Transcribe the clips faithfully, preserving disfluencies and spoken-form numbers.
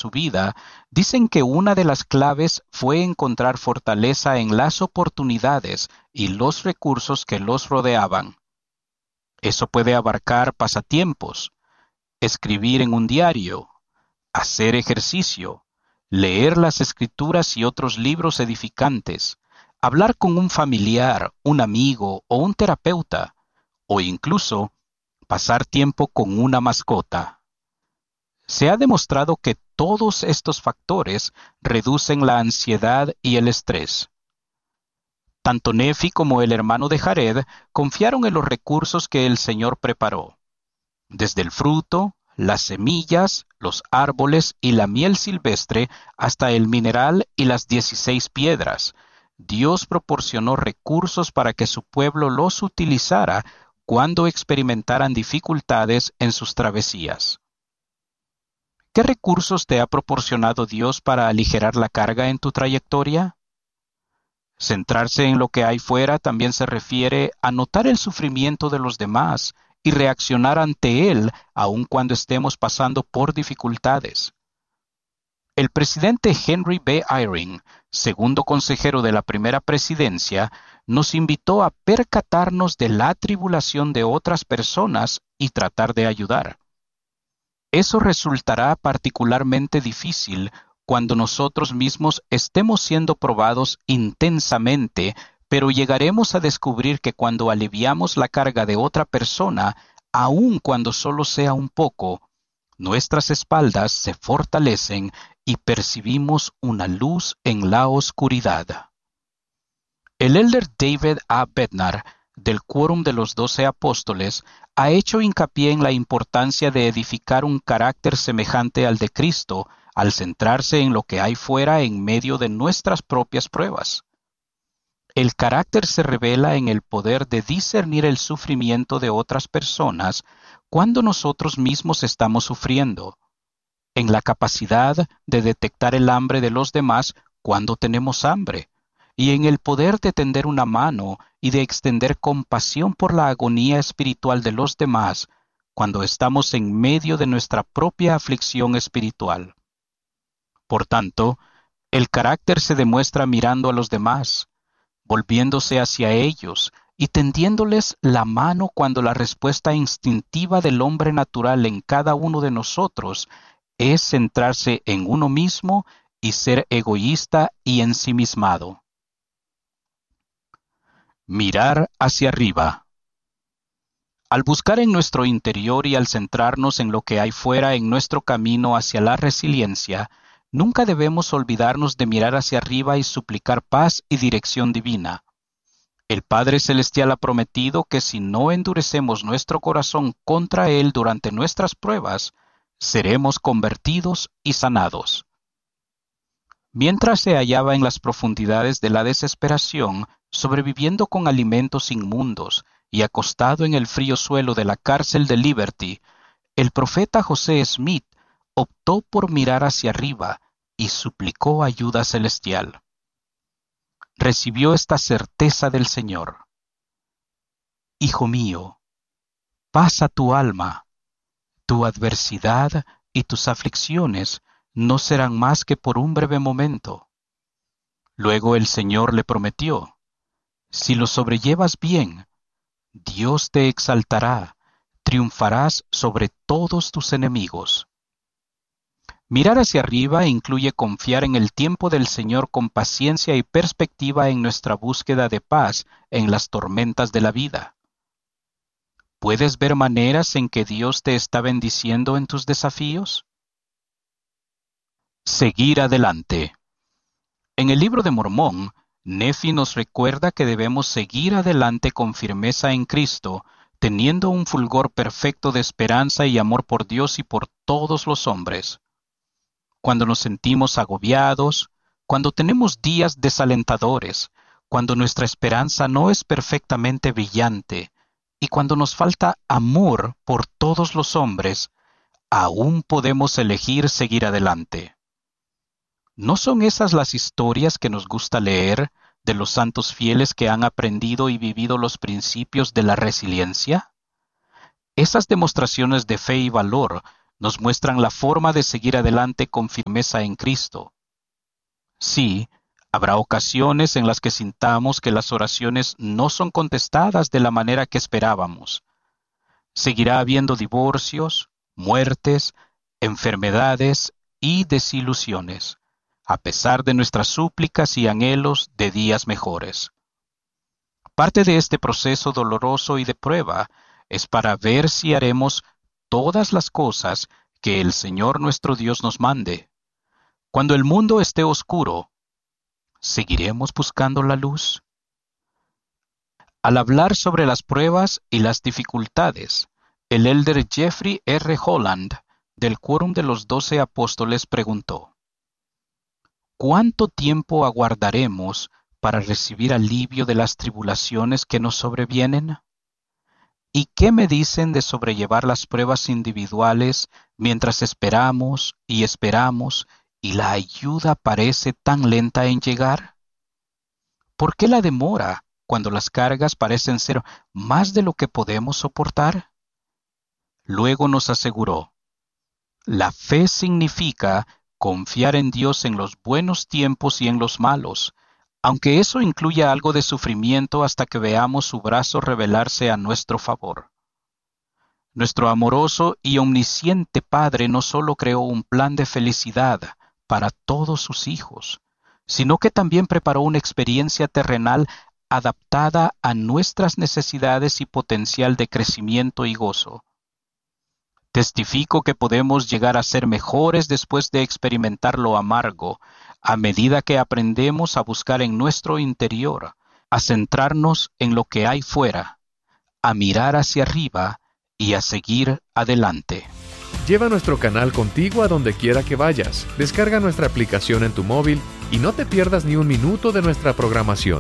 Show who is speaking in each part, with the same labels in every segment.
Speaker 1: su vida, dicen que una de las claves fue encontrar fortaleza en las oportunidades y los recursos que los rodeaban. Eso puede abarcar pasatiempos, escribir en un diario, hacer ejercicio, leer las escrituras y otros libros edificantes, hablar con un familiar, un amigo o un terapeuta, o incluso pasar tiempo con una mascota. Se ha demostrado que todos estos factores reducen la ansiedad y el estrés. Tanto Nefi como el hermano de Jared confiaron en los recursos que el Señor preparó. Desde el fruto, las semillas, los árboles y la miel silvestre, hasta el mineral y las dieciséis piedras, Dios proporcionó recursos para que su pueblo los utilizara cuando experimentaran dificultades en sus travesías. ¿Qué recursos te ha proporcionado Dios para aligerar la carga en tu trayectoria? Centrarse en lo que hay fuera también se refiere a notar el sufrimiento de los demás y reaccionar ante él aun cuando estemos pasando por dificultades. El presidente Henry B. Eyring, segundo consejero de la primera presidencia, nos invitó a percatarnos de la tribulación de otras personas y tratar de ayudar. Eso resultará particularmente difícil cuando nosotros mismos estemos siendo probados intensamente, pero llegaremos a descubrir que cuando aliviamos la carga de otra persona, aun cuando solo sea un poco, nuestras espaldas se fortalecen y percibimos una luz en la oscuridad. El elder David A. Bednar, del Quórum de los Doce Apóstoles, ha hecho hincapié en la importancia de edificar un carácter semejante al de Cristo al centrarse en lo que hay fuera en medio de nuestras propias pruebas. El carácter se revela en el poder de discernir el sufrimiento de otras personas cuando nosotros mismos estamos sufriendo, en la capacidad de detectar el hambre de los demás cuando tenemos hambre, y en el poder de tender una mano y de extender compasión por la agonía espiritual de los demás cuando estamos en medio de nuestra propia aflicción espiritual. Por tanto, el carácter se demuestra mirando a los demás, volviéndose hacia ellos y tendiéndoles la mano cuando la respuesta instintiva del hombre natural en cada uno de nosotros es centrarse en uno mismo y ser egoísta y ensimismado. Mirar hacia arriba. Al buscar en nuestro interior y al centrarnos en lo que hay fuera en nuestro camino hacia la resiliencia, nunca debemos olvidarnos de mirar hacia arriba y suplicar paz y dirección divina. El Padre Celestial ha prometido que si no endurecemos nuestro corazón contra Él durante nuestras pruebas, seremos convertidos y sanados. Mientras se hallaba en las profundidades de la desesperación, sobreviviendo con alimentos inmundos y acostado en el frío suelo de la cárcel de Liberty, el profeta José Smith optó por mirar hacia arriba y suplicó ayuda celestial. Recibió esta certeza del Señor: Hijo mío, pasa tu alma, tu adversidad y tus aflicciones no serán más que por un breve momento. Luego el Señor le prometió: si lo sobrellevas bien, Dios te exaltará, triunfarás sobre todos tus enemigos. Mirar hacia arriba incluye confiar en el tiempo del Señor con paciencia y perspectiva en nuestra búsqueda de paz en las tormentas de la vida. ¿Puedes ver maneras en que Dios te está bendiciendo en tus desafíos? Seguir adelante. En el libro de Mormón, Nefi nos recuerda que debemos seguir adelante con firmeza en Cristo, teniendo un fulgor perfecto de esperanza y amor por Dios y por todos los hombres. Cuando nos sentimos agobiados, cuando tenemos días desalentadores, cuando nuestra esperanza no es perfectamente brillante y cuando nos falta amor por todos los hombres, aún podemos elegir seguir adelante. ¿No son esas las historias que nos gusta leer de los santos fieles que han aprendido y vivido los principios de la resiliencia? Esas demostraciones de fe y valor nos muestran la forma de seguir adelante con firmeza en Cristo. Sí, habrá ocasiones en las que sintamos que las oraciones no son contestadas de la manera que esperábamos. Seguirá habiendo divorcios, muertes, enfermedades y desilusiones, a pesar de nuestras súplicas y anhelos de días mejores. Parte de este proceso doloroso y de prueba es para ver si haremos todas las cosas que el Señor nuestro Dios nos mande. Cuando el mundo esté oscuro, ¿seguiremos buscando la luz? Al hablar sobre las pruebas y las dificultades, el elder Jeffrey R. Holland, del Quórum de los Doce Apóstoles, preguntó: ¿cuánto tiempo aguardaremos para recibir alivio de las tribulaciones que nos sobrevienen? ¿Y qué me dicen de sobrellevar las pruebas individuales mientras esperamos y esperamos y la ayuda parece tan lenta en llegar? ¿Por qué la demora cuando las cargas parecen ser más de lo que podemos soportar? Luego nos aseguró: la fe significa confiar en Dios en los buenos tiempos y en los malos, aunque eso incluya algo de sufrimiento hasta que veamos su brazo revelarse a nuestro favor. Nuestro amoroso y omnisciente Padre no solo creó un plan de felicidad para todos sus hijos, sino que también preparó una experiencia terrenal adaptada a nuestras necesidades y potencial de crecimiento y gozo. Testifico que podemos llegar a ser mejores después de experimentar lo amargo, a medida que aprendemos a buscar en nuestro interior, a centrarnos en lo que hay fuera, a mirar hacia arriba y a seguir adelante.
Speaker 2: Lleva nuestro canal contigo a donde quiera que vayas. Descarga nuestra aplicación en tu móvil y no te pierdas ni un minuto de nuestra programación.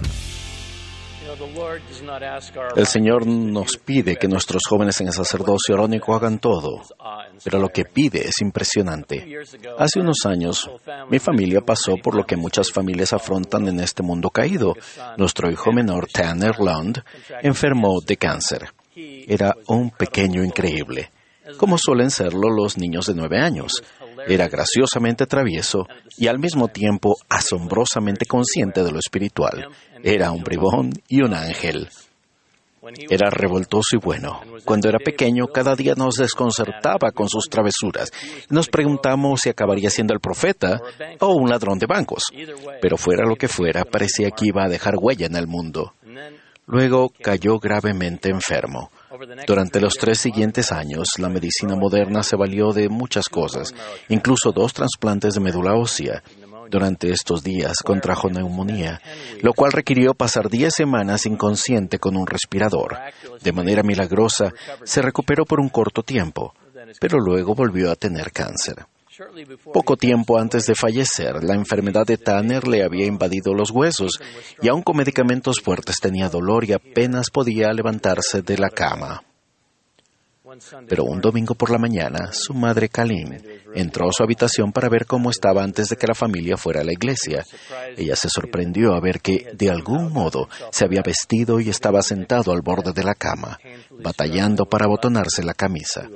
Speaker 3: El Señor nos pide que nuestros jóvenes en el sacerdocio arónico hagan todo, pero lo que pide es impresionante. Hace unos años, mi familia pasó por lo que muchas familias afrontan en este mundo caído. Nuestro hijo menor, Tanner Lund, enfermó de cáncer. Era un pequeño increíble, como suelen serlo los niños de nueve años. Era graciosamente travieso y al mismo tiempo asombrosamente consciente de lo espiritual. Era un bribón y un ángel. Era revoltoso y bueno. Cuando era pequeño, cada día nos desconcertaba con sus travesuras. Nos preguntamos si acabaría siendo el profeta o un ladrón de bancos. Pero fuera lo que fuera, parecía que iba a dejar huella en el mundo. Luego cayó gravemente enfermo. Durante los tres siguientes años, la medicina moderna se valió de muchas cosas, incluso dos trasplantes de médula ósea. Durante estos días contrajo neumonía, lo cual requirió pasar diez semanas inconsciente con un respirador. De manera milagrosa, se recuperó por un corto tiempo, pero luego volvió a tener cáncer. Poco tiempo antes de fallecer, la enfermedad de Tanner le había invadido los huesos y aun con medicamentos fuertes tenía dolor y apenas podía levantarse de la cama. Pero un domingo por la mañana, su madre Colleen entró a su habitación para ver cómo estaba antes de que la familia fuera a la iglesia. Ella se sorprendió a ver que, de algún modo, se había vestido y estaba sentado al borde de la cama, batallando para abotonarse la camisa.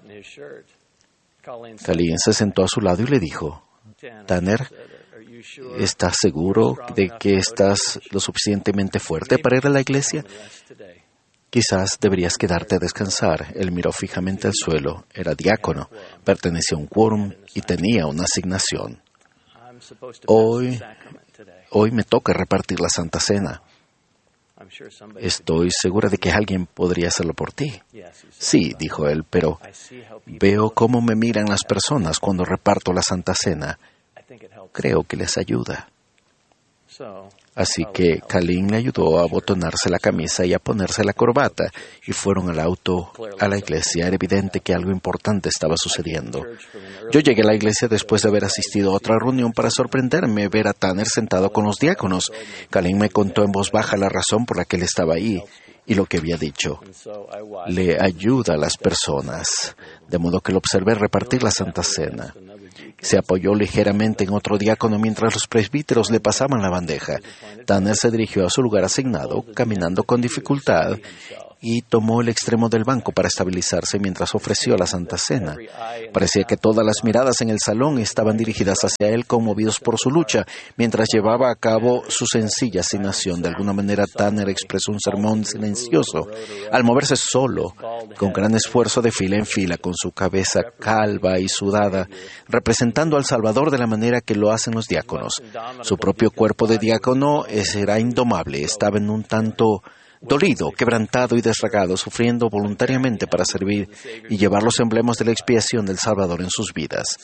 Speaker 3: Colleen se sentó a su lado y le dijo: Tanner, ¿estás seguro de que estás lo suficientemente fuerte para ir a la iglesia? Quizás deberías quedarte a descansar. Él miró fijamente al suelo. Era diácono, pertenecía a un quórum y tenía una asignación. Hoy, hoy me toca repartir la Santa Cena. Estoy segura de que alguien podría hacerlo por ti. Sí, dijo él, pero veo cómo me miran las personas cuando reparto la Santa Cena. Creo que les ayuda. Así que Colleen le ayudó a abotonarse la camisa y a ponerse la corbata, y fueron al auto a la iglesia. Era evidente que algo importante estaba sucediendo. Yo llegué a la iglesia después de haber asistido a otra reunión para sorprenderme ver a Tanner sentado con los diáconos. Colleen me contó en voz baja la razón por la que él estaba ahí y lo que había dicho. Le ayuda a las personas, de modo que lo observé repartir la Santa Cena. Se apoyó ligeramente en otro diácono mientras los presbíteros le pasaban la bandeja. Tanner se dirigió a su lugar asignado, caminando con dificultad, y tomó el extremo del banco para estabilizarse mientras ofreció la Santa Cena. Parecía que todas las miradas en el salón estaban dirigidas hacia él, conmovidos por su lucha, mientras llevaba a cabo su sencilla asignación. De alguna manera, Tanner expresó un sermón silencioso, al moverse solo, con gran esfuerzo de fila en fila, con su cabeza calva y sudada, representando al Salvador de la manera que lo hacen los diáconos. Su propio cuerpo de diácono era indomable, estaba en un tanto dolido, quebrantado y desragado, sufriendo voluntariamente para servir y llevar los emblemas de la expiación del Salvador en sus vidas.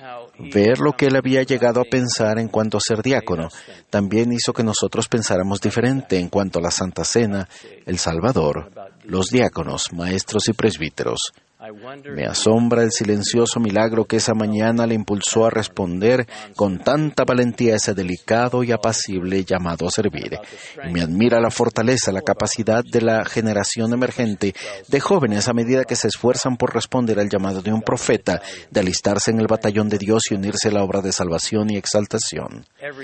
Speaker 3: Ver lo que él había llegado a pensar en cuanto a ser diácono también hizo que nosotros pensáramos diferente en cuanto a la Santa Cena, el Salvador, los diáconos, maestros y presbíteros. Me asombra el silencioso milagro que esa mañana le impulsó a responder con tanta valentía a ese delicado y apacible llamado a servir. Y me admira la fortaleza, la capacidad de la generación emergente de jóvenes a medida que se esfuerzan por responder al llamado de un profeta, de alistarse en el batallón de Dios y unirse a la obra de salvación y exaltación.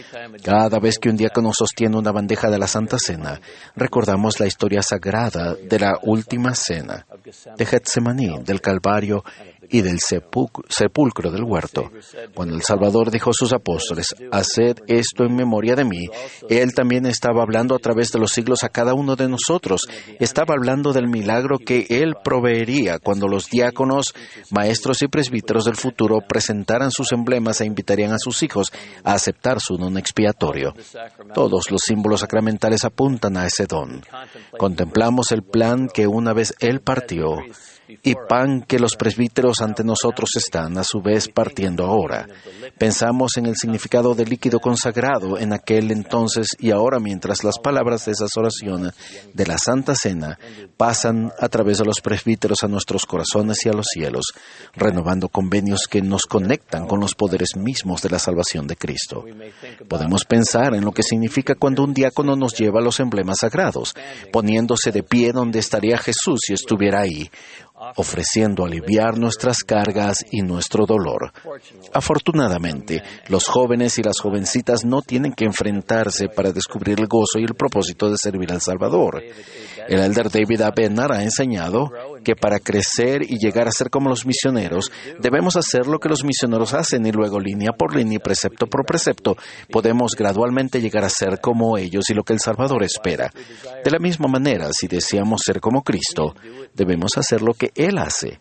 Speaker 3: Cada vez que un diácono sostiene una bandeja de la Santa Cena, recordamos la historia sagrada de la Última Cena, de Getsemaní, del Calvario y del sepulcro del huerto. Cuando el Salvador dijo a sus apóstoles, «Haced esto en memoria de mí», Él también estaba hablando a través de los siglos a cada uno de nosotros. Estaba hablando del milagro que Él proveería cuando los diáconos, maestros y presbíteros del futuro presentaran sus emblemas e invitarían a sus hijos a aceptar su don expiatorio. Todos los símbolos sacramentales apuntan a ese don. Contemplamos el plan que una vez Él partió, y pan que los presbíteros ante nosotros están, a su vez, partiendo ahora. Pensamos en el significado del líquido consagrado en aquel entonces y ahora, mientras las palabras de esas oraciones de la Santa Cena pasan a través de los presbíteros a nuestros corazones y a los cielos, renovando convenios que nos conectan con los poderes mismos de la salvación de Cristo. Podemos pensar en lo que significa cuando un diácono nos lleva los emblemas sagrados, poniéndose de pie donde estaría Jesús si estuviera ahí, ofreciendo aliviar nuestras cargas y nuestro dolor. Afortunadamente, los jóvenes y las jovencitas no tienen que enfrentarse para descubrir el gozo y el propósito de servir al Salvador. El elder David A. Bednar ha enseñado que para crecer y llegar a ser como los misioneros, debemos hacer lo que los misioneros hacen y luego, línea por línea y precepto por precepto, podemos gradualmente llegar a ser como ellos y lo que el Salvador espera. De la misma manera, si deseamos ser como Cristo, debemos hacer lo que Él hace.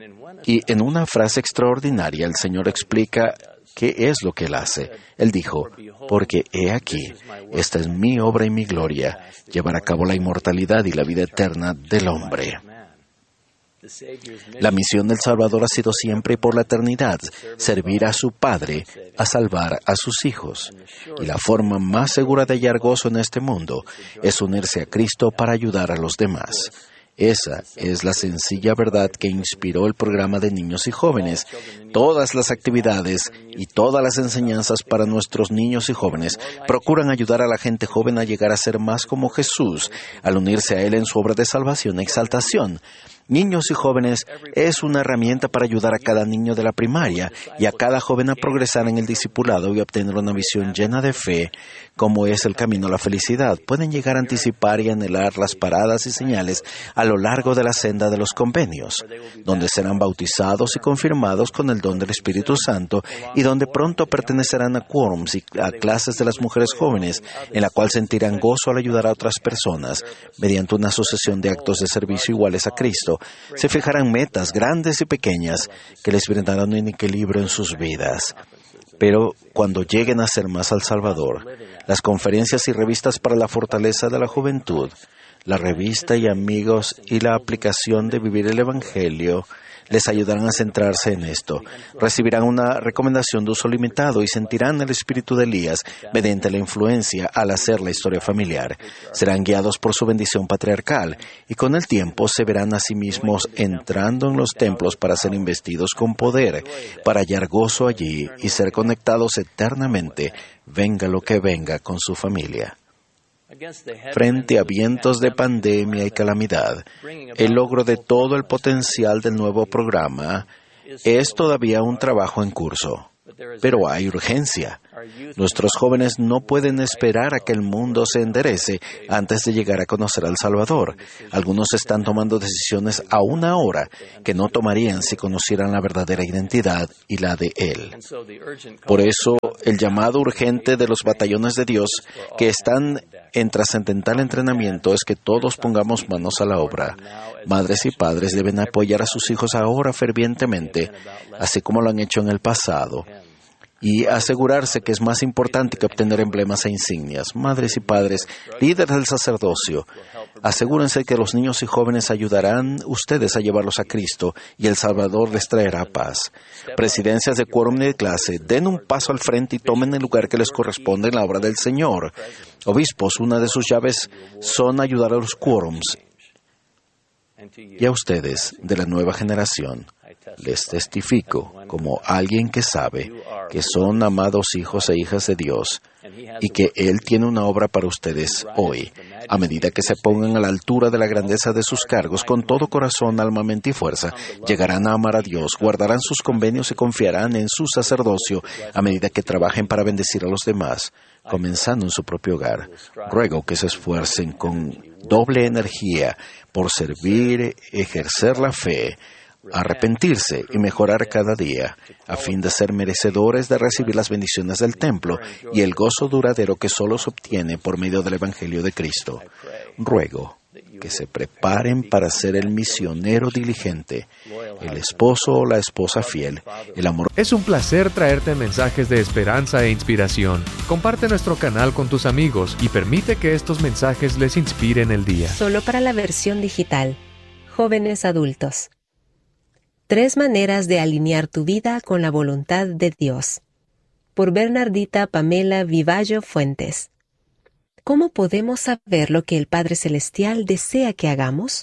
Speaker 3: Y en una frase extraordinaria, el Señor explica qué es lo que Él hace. Él dijo, «Porque he aquí, esta es mi obra y mi gloria, llevar a cabo la inmortalidad y la vida eterna del hombre». La misión del Salvador ha sido siempre y por la eternidad servir a su Padre, a salvar a sus hijos. Y la forma más segura de hallar gozo en este mundo es unirse a Cristo para ayudar a los demás. Esa es la sencilla verdad que inspiró el programa de niños y jóvenes. Todas las actividades y todas las enseñanzas para nuestros niños y jóvenes procuran ayudar a la gente joven a llegar a ser más como Jesús, al unirse a Él en su obra de salvación e exaltación. Niños y jóvenes es una herramienta para ayudar a cada niño de la primaria y a cada joven a progresar en el discipulado y obtener una visión llena de fe, como es el camino a la felicidad. Pueden llegar a anticipar y anhelar las paradas y señales a lo largo de la senda de los convenios, donde serán bautizados y confirmados con el don del Espíritu Santo y donde pronto pertenecerán a quórums y a clases de las mujeres jóvenes, en la cual sentirán gozo al ayudar a otras personas mediante una sucesión de actos de servicio iguales a Cristo. Se fijarán metas grandes y pequeñas que les brindarán un equilibrio en sus vidas. Pero cuando lleguen a ser más al Salvador, las conferencias y revistas para la fortaleza de la juventud, la revista y amigos y la aplicación de vivir el Evangelio les ayudarán a centrarse en esto. Recibirán una recomendación de uso limitado y sentirán el espíritu de Elías mediante la influencia al hacer la historia familiar. Serán guiados por su bendición patriarcal y con el tiempo se verán a sí mismos entrando en los templos para ser investidos con poder, para hallar gozo allí y ser conectados eternamente, venga lo que venga con su familia. Frente a vientos de pandemia y calamidad, el logro de todo el potencial del nuevo programa es todavía un trabajo en curso. pero hay urgencia. Nuestros jóvenes no pueden esperar a que el mundo se enderece antes de llegar a conocer al Salvador. Algunos están tomando decisiones aún ahora que no tomarían si conocieran la verdadera identidad y la de Él. Por eso, el llamado urgente de los batallones de Dios que están en trascendental entrenamiento es que todos pongamos manos a la obra. Madres y padres deben apoyar a sus hijos ahora fervientemente, así como lo han hecho en el pasado, y asegurarse que es más importante que obtener emblemas e insignias. Madres y padres, líderes del sacerdocio, asegúrense que los niños y jóvenes ayudarán ustedes a llevarlos a Cristo y el Salvador les traerá paz. Presidencias de quórum y de clase, den un paso al frente y tomen el lugar que les corresponde en la obra del Señor. Obispos, una de sus llaves son ayudar a los quórums. Y a ustedes, de la nueva generación, les testifico como alguien que sabe que son amados hijos e hijas de Dios y que Él tiene una obra para ustedes hoy. A medida que se pongan a la altura de la grandeza de sus cargos, con todo corazón, alma, mente y fuerza, llegarán a amar a Dios, guardarán sus convenios y confiarán en su sacerdocio a medida que trabajen para bendecir a los demás, comenzando en su propio hogar. Ruego que se esfuercen con doble energía por servir, ejercer la fe, arrepentirse y mejorar cada día, a fin de ser merecedores de recibir las bendiciones del templo y el gozo duradero que solo se obtiene por medio del Evangelio de Cristo. Ruego que se preparen para ser el misionero diligente, el esposo o la esposa fiel, el amor.
Speaker 2: Es un placer traerte mensajes de esperanza e inspiración. Comparte nuestro canal con tus amigos y permite que estos mensajes les inspiren el día.
Speaker 4: Solo para la versión digital. Jóvenes adultos. Tres maneras de alinear tu vida con la voluntad de Dios. Por Bernardita Pamela Vivallo Fuentes. ¿Cómo podemos saber lo que el Padre Celestial desea que hagamos?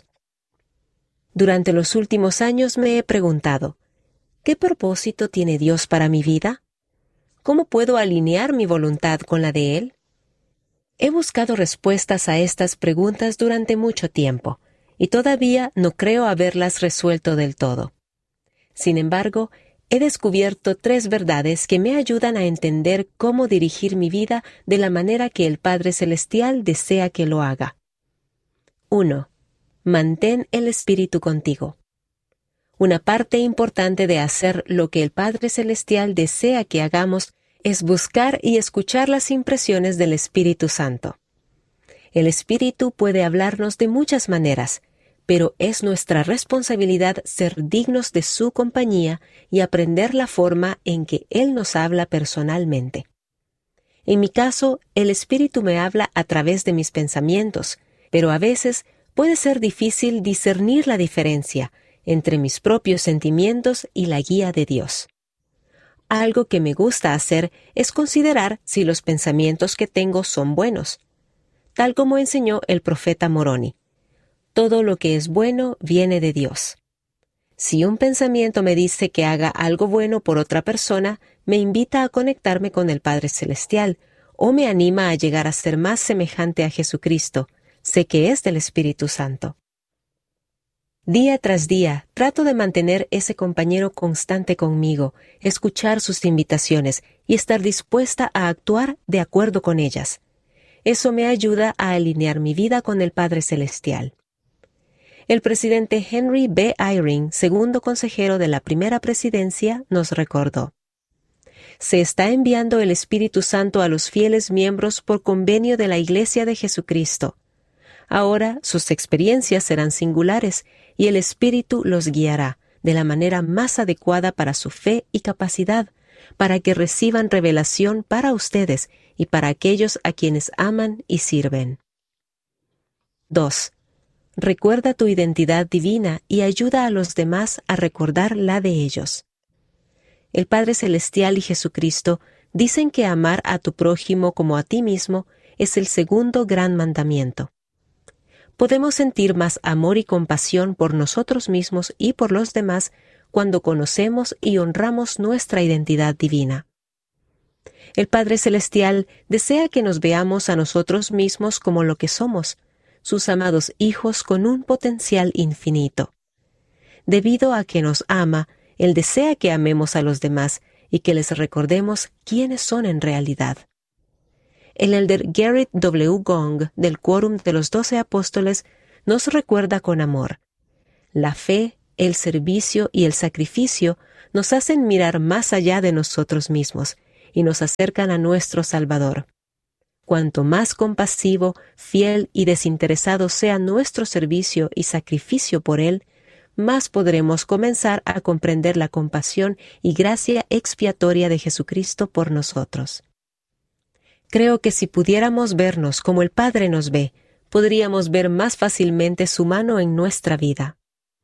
Speaker 4: Durante los últimos años me he preguntado, ¿qué propósito tiene Dios para mi vida? ¿Cómo puedo alinear mi voluntad con la de Él? He buscado respuestas a estas preguntas durante mucho tiempo, y todavía no creo haberlas resuelto del todo. Sin embargo, he descubierto tres verdades que me ayudan a entender cómo dirigir mi vida de la manera que el Padre Celestial desea que lo haga. uno. Mantén el Espíritu contigo. Una parte importante de hacer lo que el Padre Celestial desea que hagamos es buscar y escuchar las impresiones del Espíritu Santo. El Espíritu puede hablarnos de muchas maneras, pero es nuestra responsabilidad ser dignos de su compañía y aprender la forma en que Él nos habla personalmente. En mi caso, el Espíritu me habla a través de mis pensamientos, pero a veces puede ser difícil discernir la diferencia entre mis propios sentimientos y la guía de Dios. Algo que me gusta hacer es considerar si los pensamientos que tengo son buenos, tal como enseñó el profeta Moroni. Todo lo que es bueno viene de Dios. Si un pensamiento me dice que haga algo bueno por otra persona, me invita a conectarme con el Padre Celestial o me anima a llegar a ser más semejante a Jesucristo. Sé que es del Espíritu Santo. Día tras día, trato de mantener ese compañero constante conmigo, escuchar sus invitaciones y estar dispuesta a actuar de acuerdo con ellas. Eso me ayuda a alinear mi vida con el Padre Celestial. El presidente Henry B. Eyring, segundo consejero de la primera presidencia, nos recordó: se está enviando el Espíritu Santo a los fieles miembros por convenio de la Iglesia de Jesucristo. Ahora sus experiencias serán singulares y el Espíritu los guiará de la manera más adecuada para su fe y capacidad, para que reciban revelación para ustedes y para aquellos a quienes aman y sirven. dos. Recuerda tu identidad divina y ayuda a los demás a recordar la de ellos. El Padre Celestial y Jesucristo dicen que amar a tu prójimo como a ti mismo es el segundo gran mandamiento. Podemos sentir más amor y compasión por nosotros mismos y por los demás cuando conocemos y honramos nuestra identidad divina. El Padre Celestial desea que nos veamos a nosotros mismos como lo que somos, sus amados hijos con un potencial infinito. Debido a que nos ama, Él desea que amemos a los demás, y que les recordemos quiénes son en realidad. El elder Garrett W. Gong, del Quórum de los Doce Apóstoles, nos recuerda con amor: la fe, el servicio y el sacrificio nos hacen mirar más allá de nosotros mismos y nos acercan a nuestro Salvador. Cuanto más compasivo, fiel y desinteresado sea nuestro servicio y sacrificio por Él, más podremos comenzar a comprender la compasión y gracia expiatoria de Jesucristo por nosotros. Creo que si pudiéramos vernos como el Padre nos ve, podríamos ver más fácilmente su mano en nuestra vida.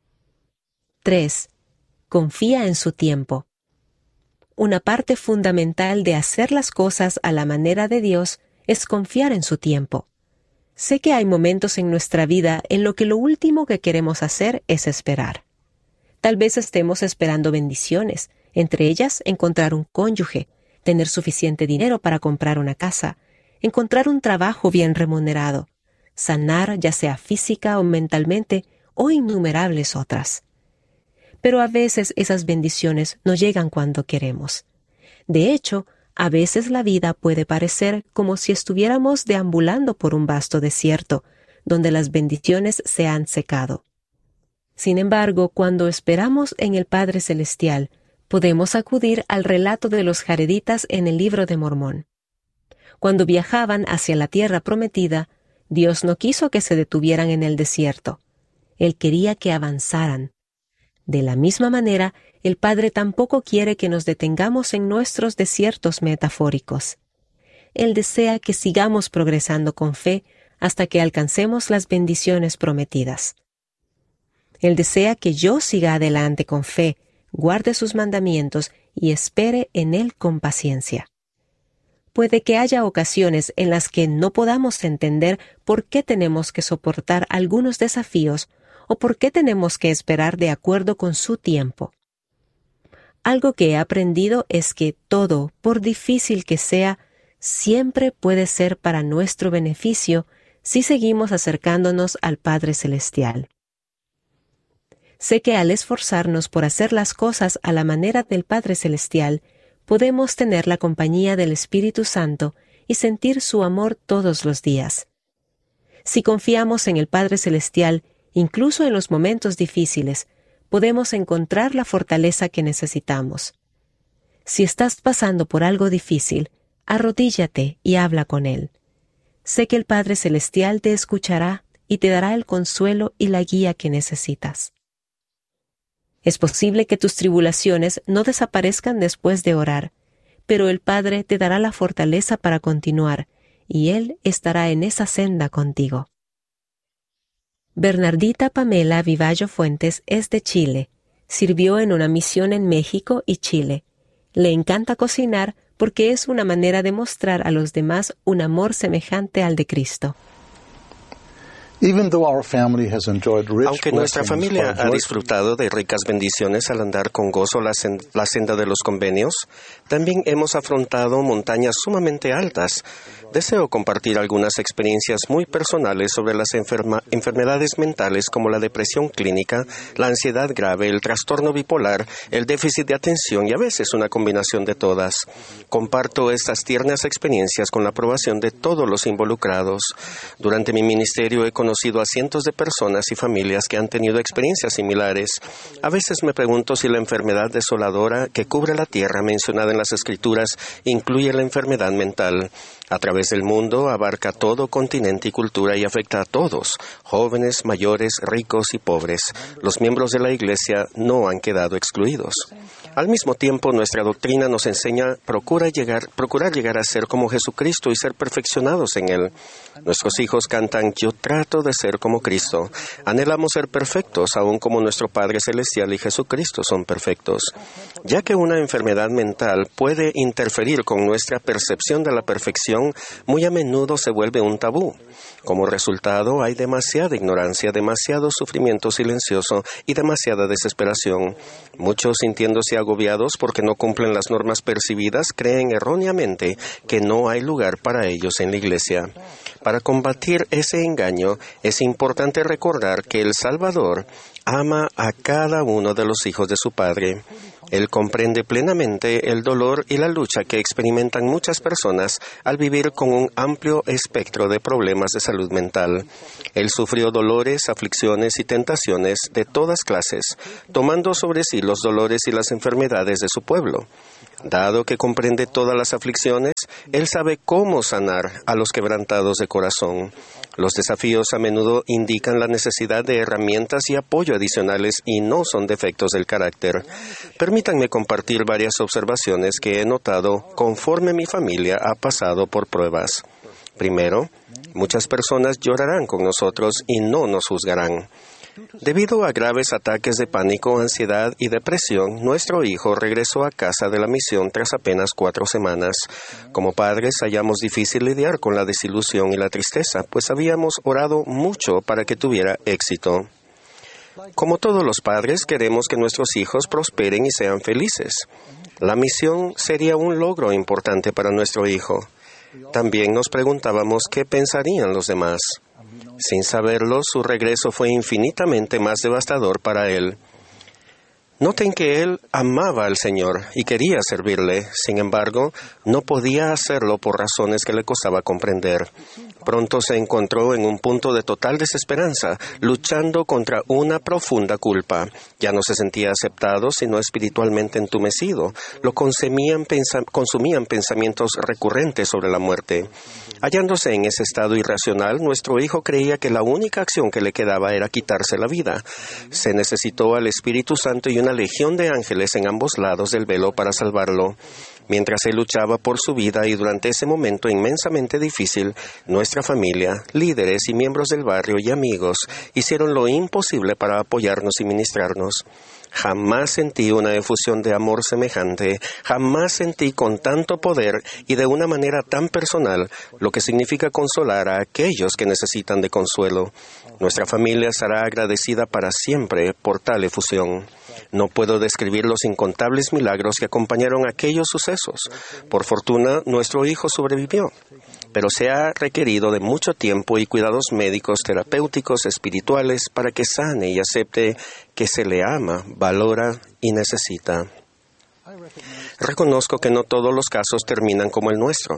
Speaker 4: tres. Confía en su tiempo. Una parte fundamental de hacer las cosas a la manera de Dios es confiar en su tiempo. Sé que hay momentos en nuestra vida en lo que lo último que queremos hacer es esperar. Tal vez estemos esperando bendiciones, entre ellas encontrar un cónyuge, tener suficiente dinero para comprar una casa, encontrar un trabajo bien remunerado, sanar ya sea física o mentalmente, o innumerables otras. Pero a veces esas bendiciones no llegan cuando queremos. De hecho, a veces la vida puede parecer como si estuviéramos deambulando por un vasto desierto, donde las bendiciones se han secado. Sin embargo, cuando esperamos en el Padre Celestial, podemos acudir al relato de los jareditas en el Libro de Mormón. Cuando viajaban hacia la tierra prometida, Dios no quiso que se detuvieran en el desierto. Él quería que avanzaran. De la misma manera, el Padre tampoco quiere que nos detengamos en nuestros desiertos metafóricos. Él desea que sigamos progresando con fe hasta que alcancemos las bendiciones prometidas. Él desea que yo siga adelante con fe, guarde sus mandamientos y espere en Él con paciencia. Puede que haya ocasiones en las que no podamos entender por qué tenemos que soportar algunos desafíos o por qué tenemos que esperar de acuerdo con su tiempo. Algo que he aprendido es que todo, por difícil que sea, siempre puede ser para nuestro beneficio si seguimos acercándonos al Padre Celestial. Sé que al esforzarnos por hacer las cosas a la manera del Padre Celestial, podemos tener la compañía del Espíritu Santo y sentir su amor todos los días. Si confiamos en el Padre Celestial, incluso en los momentos difíciles, podemos encontrar la fortaleza que necesitamos. Si estás pasando por algo difícil, arrodíllate y habla con Él. Sé que el Padre Celestial te escuchará y te dará el consuelo y la guía que necesitas. Es posible que tus tribulaciones no desaparezcan después de orar, pero el Padre te dará la fortaleza para continuar, y Él estará en esa senda contigo. Bernardita Pamela Vivallo Fuentes es de Chile. Sirvió en una misión en México y Chile. Le encanta cocinar porque es una manera de mostrar a los demás un amor semejante al de Cristo.
Speaker 5: Aunque nuestra familia ha disfrutado de ricas bendiciones al andar con gozo la, sen- la senda de los convenios, también hemos afrontado montañas sumamente altas. Deseo compartir algunas experiencias muy personales sobre las enferma- enfermedades mentales como la depresión clínica, la ansiedad grave, el trastorno bipolar, el déficit de atención y a veces una combinación de todas. Comparto estas tiernas experiencias con la aprobación de todos los involucrados. Durante mi ministerio he conocido a cientos de personas y familias que han tenido experiencias similares. A veces me pregunto si la enfermedad desoladora que cubre la tierra mencionada en las Escrituras incluye la enfermedad mental. A través del mundo abarca todo continente y cultura y afecta a todos, jóvenes, mayores, ricos y pobres. Los miembros de la Iglesia no han quedado excluidos. Al mismo tiempo, nuestra doctrina nos enseña procura llegar, procurar llegar a ser como Jesucristo y ser perfeccionados en Él. Nuestros hijos cantan, yo trato de ser como Cristo. Anhelamos ser perfectos, aun como nuestro Padre Celestial y Jesucristo son perfectos. Ya que una enfermedad mental puede interferir con nuestra percepción de la perfección, muy a menudo se vuelve un tabú. Como resultado, hay demasiada ignorancia, demasiado sufrimiento silencioso y demasiada desesperación. Muchos, sintiéndose agobiados porque no cumplen las normas percibidas, creen erróneamente que no hay lugar para ellos en la Iglesia. Para combatir ese engaño, es importante recordar que el Salvador ama a cada uno de los hijos de su Padre. Él comprende plenamente el dolor y la lucha que experimentan muchas personas al vivir con un amplio espectro de problemas de salud mental. Él sufrió dolores, aflicciones y tentaciones de todas clases, tomando sobre sí los dolores y las enfermedades de su pueblo. Dado que comprende todas las aflicciones, Él sabe cómo sanar a los quebrantados de corazón. Los desafíos a menudo indican la necesidad de herramientas y apoyo adicionales y no son defectos del carácter. Permítanme compartir varias observaciones que he notado conforme mi familia ha pasado por pruebas. Primero, muchas personas llorarán con nosotros y no nos juzgarán. Debido a graves ataques de pánico, ansiedad y depresión, nuestro hijo regresó a casa de la misión tras apenas cuatro semanas. Como padres, hallamos difícil lidiar con la desilusión y la tristeza, pues habíamos orado mucho para que tuviera éxito. Como todos los padres, queremos que nuestros hijos prosperen y sean felices. La misión sería un logro importante para nuestro hijo. También nos preguntábamos qué pensarían los demás. Sin saberlo, su regreso fue infinitamente más devastador para él. Noten que él amaba al Señor y quería servirle. Sin embargo, no podía hacerlo por razones que le costaba comprender. Pronto se encontró en un punto de total desesperanza, luchando contra una profunda culpa. Ya no se sentía aceptado, sino espiritualmente entumecido. Lo consumían, pensa- consumían pensamientos recurrentes sobre la muerte. Hallándose en ese estado irracional, nuestro hijo creía que la única acción que le quedaba era quitarse la vida. Se necesitó al Espíritu Santo y una legión de ángeles en ambos lados del velo para salvarlo. Mientras él luchaba por su vida y durante ese momento inmensamente difícil, nuestra familia, líderes y miembros del barrio y amigos hicieron lo imposible para apoyarnos y ministrarnos. Jamás sentí una efusión de amor semejante, jamás sentí con tanto poder y de una manera tan personal lo que significa consolar a aquellos que necesitan de consuelo. Nuestra familia estará agradecida para siempre por tal efusión. No puedo describir los incontables milagros que acompañaron aquellos sucesos. Por fortuna, nuestro hijo sobrevivió, pero se ha requerido de mucho tiempo y cuidados médicos, terapéuticos, espirituales, para que sane y acepte que se le ama, valora y necesita. Reconozco que no todos los casos terminan como el nuestro.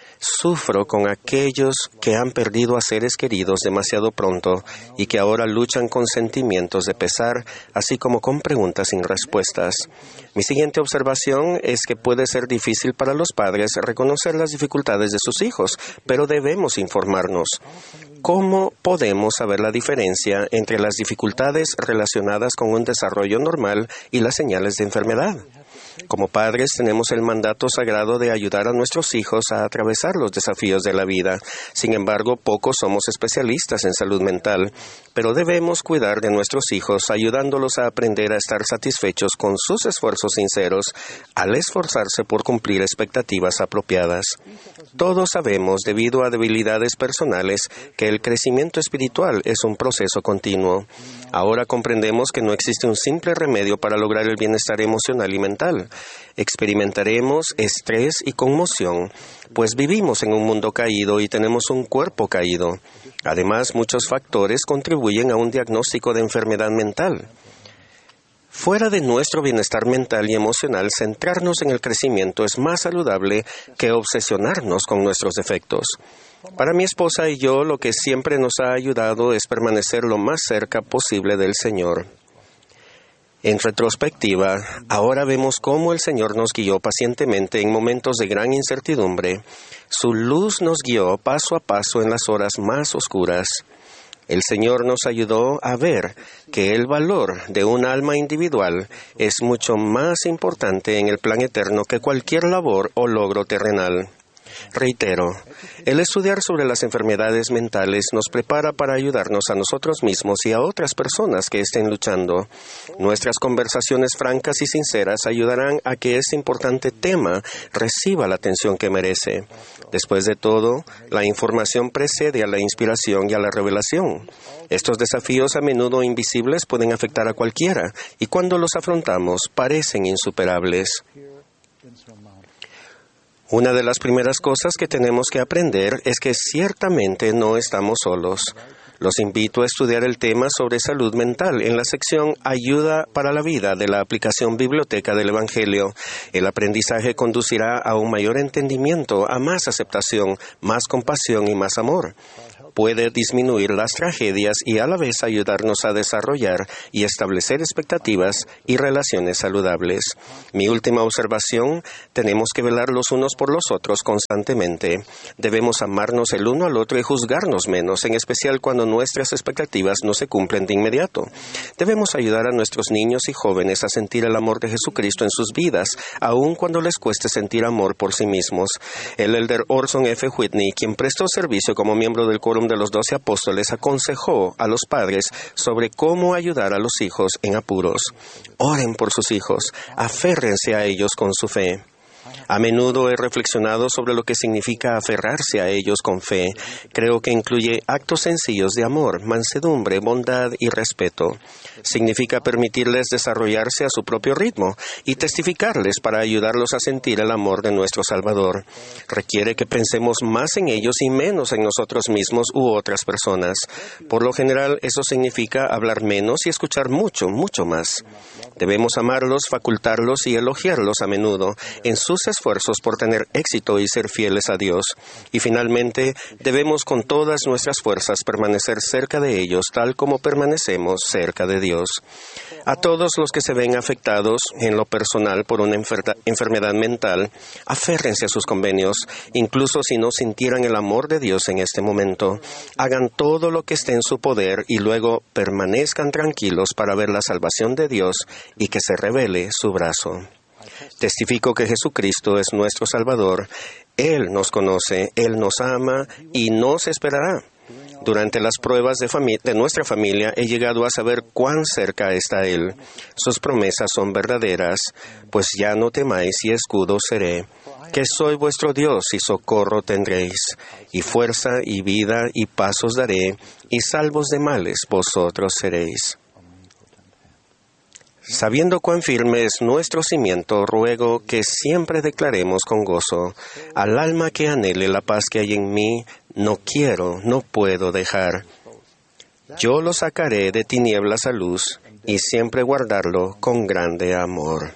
Speaker 5: Sufro con aquellos que han perdido a seres queridos demasiado pronto y que ahora luchan con sentimientos de pesar, así como con preguntas sin respuestas. Mi siguiente observación es que puede ser difícil para los padres reconocer las dificultades de sus hijos, pero debemos informarnos. ¿Cómo podemos saber la diferencia entre las dificultades relacionadas con un desarrollo normal y las señales de enfermedad? Como padres tenemos el mandato sagrado de ayudar a nuestros hijos a atravesar los desafíos de la vida. Sin embargo, pocos somos especialistas en salud mental, pero debemos cuidar de nuestros hijos ayudándolos a aprender a estar satisfechos con sus esfuerzos sinceros al esforzarse por cumplir expectativas apropiadas. Todos sabemos, debido a debilidades personales, que el crecimiento espiritual es un proceso continuo. Ahora comprendemos que no existe un simple remedio para lograr el bienestar emocional y mental. Experimentaremos estrés y conmoción, pues vivimos en un mundo caído y tenemos un cuerpo caído. Además, muchos factores contribuyen a un diagnóstico de enfermedad mental. Fuera de nuestro bienestar mental y emocional, centrarnos en el crecimiento es más saludable que obsesionarnos con nuestros defectos. Para mi esposa y yo, lo que siempre nos ha ayudado es permanecer lo más cerca posible del Señor. En retrospectiva, ahora vemos cómo el Señor nos guió pacientemente en momentos de gran incertidumbre. Su luz nos guió paso a paso en las horas más oscuras. El Señor nos ayudó a ver que el valor de un alma individual es mucho más importante en el plan eterno que cualquier labor o logro terrenal. Reitero, el estudiar sobre las enfermedades mentales nos prepara para ayudarnos a nosotros mismos y a otras personas que estén luchando. Nuestras conversaciones francas y sinceras ayudarán a que este importante tema reciba la atención que merece. Después de todo, la información precede a la inspiración y a la revelación. Estos desafíos a menudo invisibles pueden afectar a cualquiera y cuando los afrontamos parecen insuperables. Una de las primeras cosas que tenemos que aprender es que ciertamente no estamos solos. Los invito a estudiar el tema sobre salud mental en la sección Ayuda para la Vida de la aplicación Biblioteca del Evangelio. El aprendizaje conducirá a un mayor entendimiento, a más aceptación, más compasión y más amor. Puede disminuir las tragedias y a la vez ayudarnos a desarrollar y establecer expectativas y relaciones saludables. Mi última observación: tenemos que velar los unos por los otros constantemente. Debemos amarnos el uno al otro y juzgarnos menos, en especial cuando nuestras expectativas no se cumplen de inmediato. Debemos ayudar a nuestros niños y jóvenes a sentir el amor de Jesucristo en sus vidas, aun cuando les cueste sentir amor por sí mismos. El elder Orson F. Whitney, quien prestó servicio como miembro del Quórum de los Doce Apóstoles, aconsejó a los padres sobre cómo ayudar a los hijos en apuros. Oren por sus hijos, aférrense a ellos con su fe. A menudo he reflexionado sobre lo que significa aferrarse a ellos con fe. Creo que incluye actos sencillos de amor, mansedumbre, bondad y respeto. Significa permitirles desarrollarse a su propio ritmo y testificarles para ayudarlos a sentir el amor de nuestro Salvador. Requiere que pensemos más en ellos y menos en nosotros mismos u otras personas. Por lo general, eso significa hablar menos y escuchar mucho, mucho más. Debemos amarlos, facultarlos y elogiarlos a menudo en sus esfuerzos por tener éxito y ser fieles a Dios. Y finalmente, debemos con todas nuestras fuerzas permanecer cerca de ellos, tal como permanecemos cerca de Dios. A todos los que se ven afectados en lo personal por una enfer- enfermedad mental, aférrense a sus convenios, incluso si no sintieran el amor de Dios en este momento. Hagan todo lo que esté en su poder y luego permanezcan tranquilos para ver la salvación de Dios y que se revele su brazo. Testifico que Jesucristo es nuestro Salvador. Él nos conoce, Él nos ama y nos esperará. Durante las pruebas de, fami- de nuestra familia he llegado a saber cuán cerca está Él. Sus promesas son verdaderas, pues ya no temáis y escudo seré, que soy vuestro Dios y socorro tendréis, y fuerza y vida y paz os daré, y salvos de males vosotros seréis. Sabiendo cuán firme es nuestro cimiento, ruego que siempre declaremos con gozo: al alma que anhele la paz que hay en mí, no quiero, no puedo dejar. Yo lo sacaré de tinieblas a luz y siempre guardarlo con grande amor.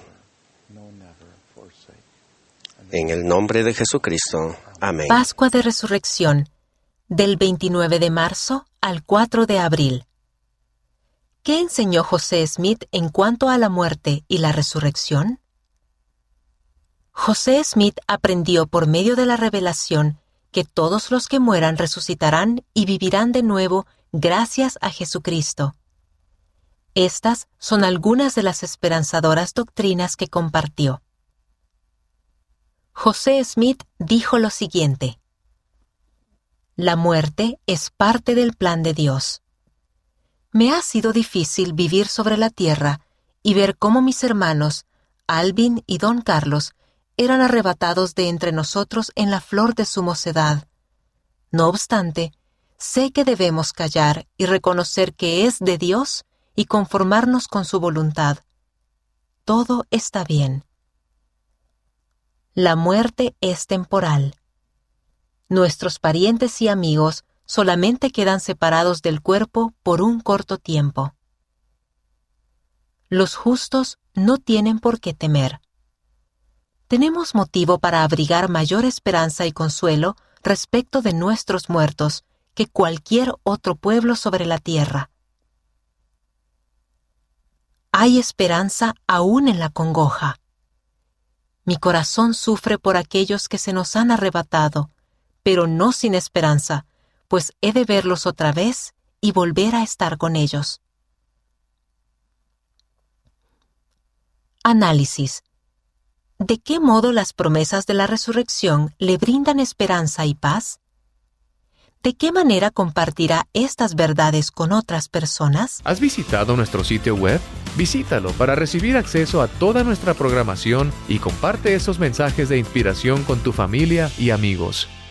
Speaker 5: En el nombre de Jesucristo. Amén.
Speaker 4: Pascua de Resurrección, del veintinueve de marzo al cuatro de abril. ¿Qué enseñó José Smith en cuanto a la muerte y la resurrección? José Smith aprendió por medio de la revelación que todos los que mueran resucitarán y vivirán de nuevo gracias a Jesucristo. Estas son algunas de las esperanzadoras doctrinas que compartió. José Smith dijo lo siguiente: la muerte es parte del plan de Dios. Me ha sido difícil vivir sobre la tierra y ver cómo mis hermanos, Alvin y Don Carlos, eran arrebatados de entre nosotros en la flor de su mocedad. No obstante, sé que debemos callar y reconocer que es de Dios y conformarnos con su voluntad. Todo está bien. La muerte es temporal. Nuestros parientes y amigos solamente quedan separados del cuerpo por un corto tiempo. Los justos no tienen por qué temer. Tenemos motivo para abrigar mayor esperanza y consuelo respecto de nuestros muertos que cualquier otro pueblo sobre la tierra. Hay esperanza aún en la congoja. Mi corazón sufre por aquellos que se nos han arrebatado, pero no sin esperanza, pues he de verlos otra vez y volver a estar con ellos. Análisis. ¿De qué modo las promesas de la resurrección le brindan esperanza y paz? ¿De qué manera compartirá estas verdades con otras personas?
Speaker 2: ¿Has visitado nuestro sitio web? Visítalo para recibir acceso a toda nuestra programación y comparte esos mensajes de inspiración con tu familia y amigos.